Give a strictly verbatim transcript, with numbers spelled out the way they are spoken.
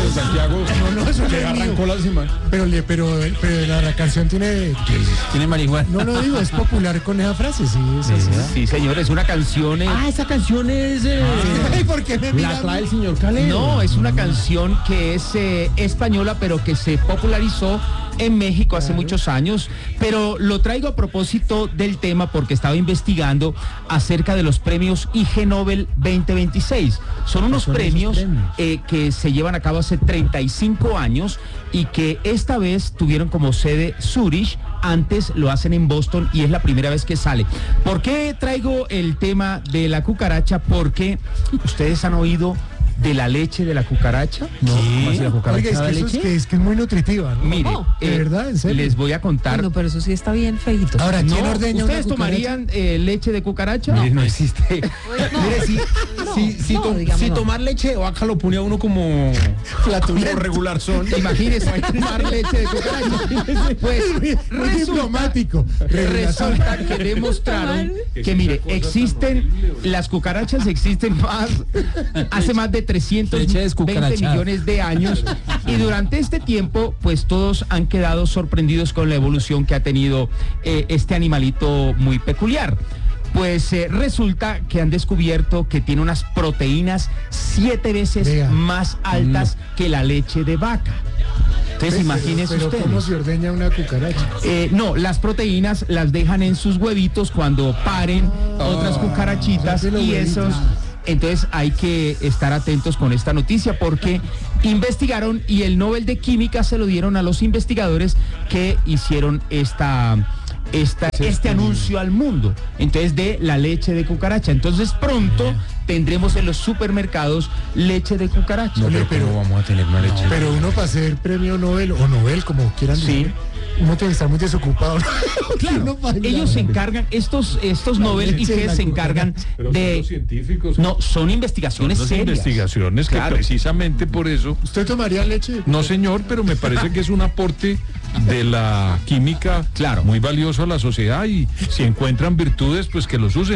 de Santiago. No, no, eso que arrancó la semana. Pero, le, pero, pero la, la canción tiene... Tiene marihuana. No, no digo, es popular con esa frase, sí. Es Sí, así. sí, señor, es una canción... eh, Ah, esa canción es... Eh, Ay, ¿por qué me miran? la trae el señor Calero. No, es una canción que es eh, española, pero que se popularizó en México hace muchos años, pero lo traigo a propósito del tema porque estaba investigando acerca de los premios I G Nobel veinte veintiséis. Son unos son esos premios, premios? eh, que se llevan a cabo hace treinta y cinco años y que esta vez tuvieron como sede Zurich. Antes lo hacen en Boston y es la primera vez que sale. ¿Por qué traigo el tema de la cucaracha? Porque ustedes han oído de la leche de la cucaracha. No, ¿cómo así la cucaracha Oiga, es da que, eso es, leche? que es que es muy nutritiva, ¿no? Mire, ¿De eh, verdad? ¿En serio? les voy a contar. Bueno, pero eso sí está bien feito. Ahora, ¿quién No, ordeña ¿ustedes una cucaracha? tomarían eh, leche de cucaracha? Mire, no existe. No, Mire, si, no, si, si, no, to- digamos si no. tomar leche de vaca lo pone a uno como... Flatulento. como regular son. Imagínese tomar leche de cucaracha. Pues Muy resulta, diplomático. Regulación. resulta que demostraron que, mire, existen, las cucarachas existen más, hace más de trescientos Leche veinte descucarachada. millones de años, y durante este tiempo, pues todos han quedado sorprendidos con la evolución que ha tenido eh, este animalito muy peculiar. Pues eh, resulta que han descubierto que tiene unas proteínas siete veces Vea. más altas que la leche de vaca. Entonces, imagínense Pero, ustedes. ¿cómo se ordeña una cucaracha? Eh, no, las proteínas las dejan en sus huevitos cuando paren otras cucarachitas ya te lo y huevitos. esos. Entonces hay que estar atentos con esta noticia porque investigaron y el Nobel de Química se lo dieron a los investigadores que hicieron esta, esta, este anuncio al mundo. Entonces, de la leche de cucaracha. Entonces pronto tendremos en los supermercados leche de cucaracha. No, Oye, pero, pero- ¿cómo vamos a tener una leche? Pero uno para ser premio Nobel o Nobel, como quieran Sí. decir, uno tiene que estar muy desocupado. ¿no? Claro, Uno para- ellos se encargan, estos, estos Nobel y leche de que la se encargan Pero son de... los científicos. No, son investigaciones Son las serias. investigaciones que Claro. precisamente por eso. ¿Usted tomaría leche? No, señor, pero me parece que es un aporte de la química Claro. muy valioso a la sociedad y si encuentran virtudes, pues que los usen.